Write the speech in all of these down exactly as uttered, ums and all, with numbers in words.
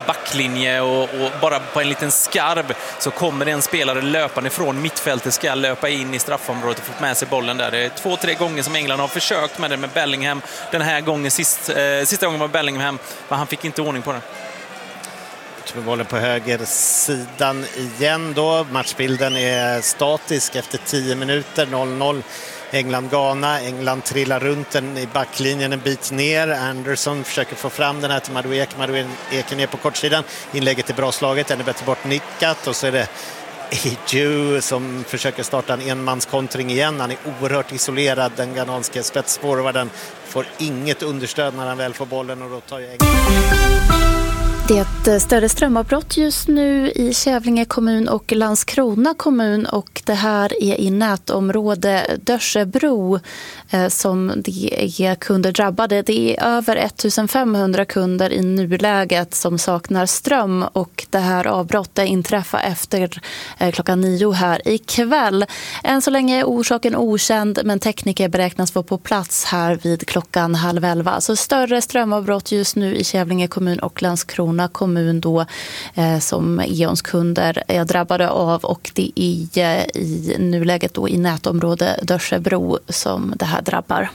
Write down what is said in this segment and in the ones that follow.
backlinje och, och bara på en liten skarv så kommer det en spelare löpande från mittfältet, ska löpa in i straffområdet och få med sig bollen där. Det är två, tre gånger som England har försökt med det med Bellingham. Den här gången, sist, eh, sista gången var Bellingham, men han fick inte ordning på den. Bollen på höger sidan igen då. Matchbilden är statisk efter tio minuter, noll noll. England-Ghana. England trillar runt den i backlinjen en bit ner. Anderson försöker få fram den här till Madueke. Madueke ner på kortsidan. Inlägget är bra slaget, ännu bättre bort nickat. Och så är det Eju som försöker starta en enmanskontring igen. Han är oerhört isolerad, den ghananske spetsforwarden. Får inget understöd när han väl får bollen och då tar ju England. Det är ett större strömavbrott just nu i Kävlinge kommun och Landskrona kommun, och det här är i nätområde Dörsebro eh, som det är kunder drabbade. Det är över ettusenfemhundra kunder i nuläget som saknar ström, och det här avbrottet inträffar efter eh, klockan nio här ikväll. Än så länge är orsaken okänd, men tekniker beräknas vara på plats här vid klockan halv elva. Alltså större strömavbrott just nu i Kävlinge kommun och Landskrona kommun då eh, som Eons kunder är drabbade av, och det är eh, i nuläget då i nätområde Dörsebro som det här drabbar.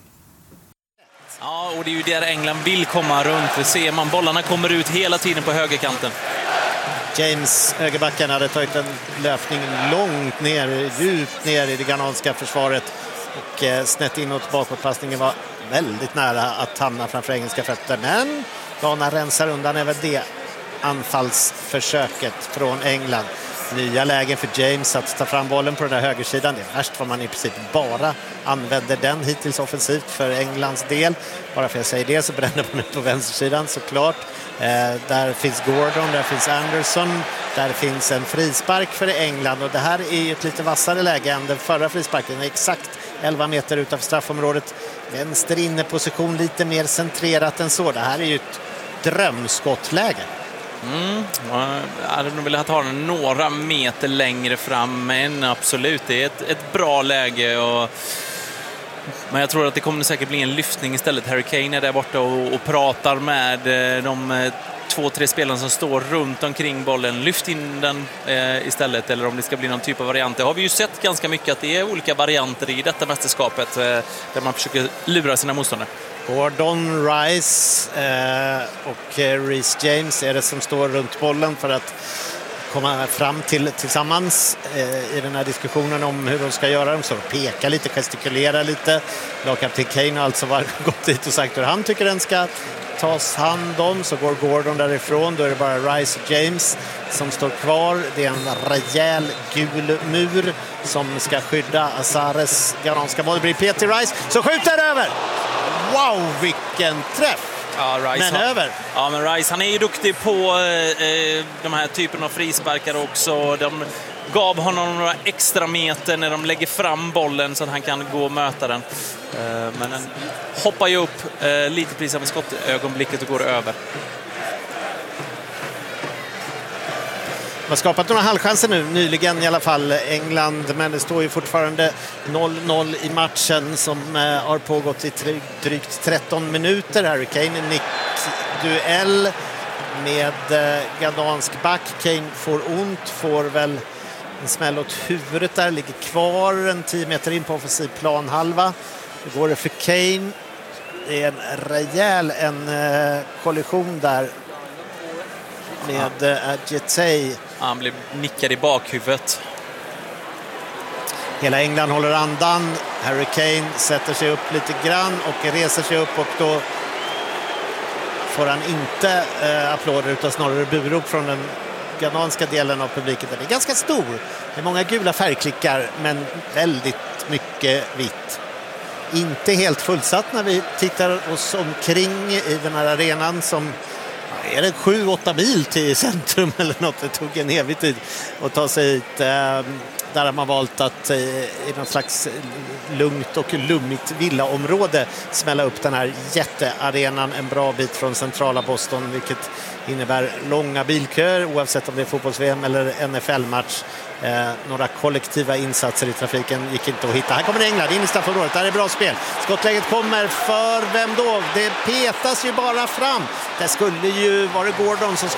Ja, och det är ju där England vill komma runt. Det ser man, bollarna kommer ut hela tiden på högerkanten. James, högerbacken, hade tagit en löpning långt ner, djupt ner i det ghananska försvaret och eh, snett inåt bakåtpassningen var väldigt nära att hamna framför engelska fötter, men Ghana rensar undan även det anfallsförsöket från England. Nya lägen för James att ta fram bollen på den där högersidan. Det är värst vad man i princip bara använder den hittills offensivt för Englands del. Bara för att jag säger det så bränner man ut på vänstersidan såklart. Eh, där finns Gordon, där finns Anderson. Där finns en frispark för England, och det här är ju ett lite vassare läge än den förra frisparken. Exakt elva meter utanför straffområdet. Vänster inne position, lite mer centrerat än så. Det här är ju ett drömskottläge. Mm, jag hade nog velat ha den några meter längre fram, men absolut, det är ett, ett bra läge. Och, men jag tror att det kommer säkert bli en lyftning istället. Harry Kane är där borta och, och pratar med de två, tre spelarna som står runt omkring bollen. Lyft in den eh, istället, eller om det ska bli någon typ av variant. Det har vi ju sett ganska mycket att det är olika varianter i detta mästerskapet eh, där man försöker lura sina motståndare. Gordon, Rice eh, och Reece James är det som står runt bollen för att komma fram till tillsammans eh, i den här diskussionen om hur de ska göra. De så peka lite, gestikulera lite. Lagkapten Kane har alltså var, gått dit och sagt hur han tycker den ska tas hand om. Så går Gordon därifrån. Då är det bara Rice och James som står kvar. Det är en rejäl gul mur som ska skydda Azares ghananska boll. Det blir Peter Rice som skjuter över. Wow, vilken träff! Ja, Rice men har, över. Ja, men Rice, han är ju duktig på eh, de här typen av frisparkar också. De gav honom några extra meter när de lägger fram bollen så att han kan gå och möta den. Eh, men den hoppar ju upp eh, lite precis med skottögonblicket och går över. De har skapat några halvchanser nu, nyligen i alla fall England, men det står ju fortfarande noll noll i matchen som eh, har pågått i drygt tretton minuter. Harry Kane, nick-duell med eh, ghanansk back. Kane får ont, får väl en smäll åt huvudet där, ligger kvar en tio meter in på offensiv planhalva. Det går det för Kane. Det är en rejäl en eh, kollision där med uh, Adjetey. Han blir nickad i bakhuvudet. Hela England håller andan. Harry Kane sätter sig upp lite grann och reser sig upp, och då får han inte uh, applåder utan snarare burop från den ghananska delen av publiken. Den är ganska stor. Det är många gula färgklickar men väldigt mycket vitt. Inte helt fullsatt när vi tittar oss omkring i den här arenan som är det sju åtta mil till centrum eller något. Det tog en evig tid att ta sig hit. Där har man valt att i någon slags lugnt och lummigt villaområde smälla upp den här jättearenan en bra bit från centrala Boston, vilket innebär långa bilköer oavsett om det är fotbolls-V M eller N F L-match. Eh, några kollektiva insatser i trafiken gick inte att hitta. Här kommer England in i straffområdet. Där är bra spel. Skottläget kommer för vem då? Det petas ju bara fram. Det skulle ju vara Gordon som